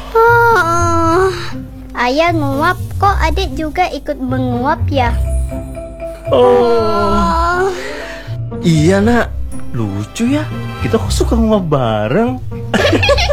Ayah nguap, kok adik juga ikut menguap ya? Oh, iya nak, lucu ya. Kita kok suka nguap bareng.